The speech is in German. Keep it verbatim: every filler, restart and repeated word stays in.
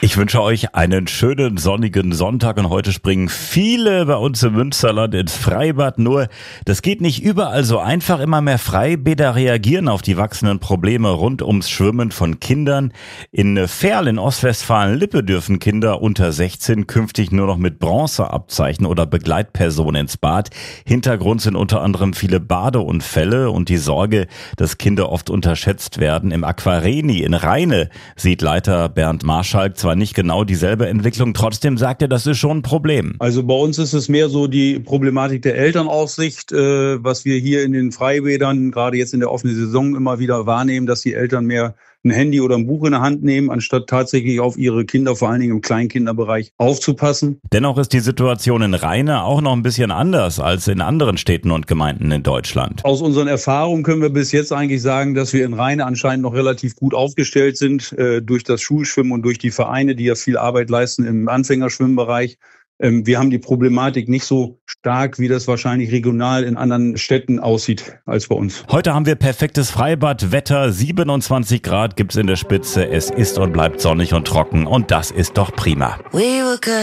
Ich wünsche euch einen schönen sonnigen Sonntag und heute springen viele bei uns im Münsterland ins Freibad. Nur, das geht nicht überall so einfach. Immer mehr Freibäder reagieren auf die wachsenden Probleme rund ums Schwimmen von Kindern. In Verl in Ostwestfalen-Lippe dürfen Kinder unter sechzehn künftig nur noch mit Bronzeabzeichen oder Begleitperson ins Bad. Hintergrund sind unter anderem viele Badeunfälle und die Sorge, dass Kinder oft unterschätzt werden. Im Aquareni in Rheine sieht Leiter Bernd Marschalk zwar nicht genau dieselbe Entwicklung, trotzdem sagt er, das ist schon ein Problem. Also bei uns ist es mehr so die Problematik der Elternaufsicht, äh, was wir hier in den Freibädern, gerade jetzt in der offenen Saison, immer wieder wahrnehmen, dass die Eltern mehr ein Handy oder ein Buch in der Hand nehmen, anstatt tatsächlich auf ihre Kinder, vor allen Dingen im Kleinkinderbereich, aufzupassen. Dennoch ist die Situation in Rheine auch noch ein bisschen anders als in anderen Städten und Gemeinden in Deutschland. Aus unseren Erfahrungen können wir bis jetzt eigentlich sagen, dass wir in Rheine anscheinend noch relativ gut aufgestellt sind, äh, durch das Schulschwimmen und durch die Vereine, die ja viel Arbeit leisten im Anfängerschwimmbereich. Wir haben die Problematik nicht so stark, wie das wahrscheinlich regional in anderen Städten aussieht als bei uns. Heute haben wir perfektes Freibadwetter, siebenundzwanzig Grad gibt's in der Spitze. Es ist und bleibt sonnig und trocken und das ist doch prima.